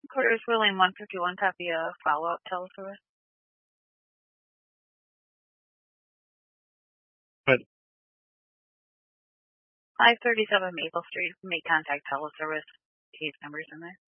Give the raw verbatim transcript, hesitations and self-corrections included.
Quarters Willing one fifty-one, copy a follow-up teleservice. What? five thirty-seven Maple Street, make contact teleservice. Case numbers in there.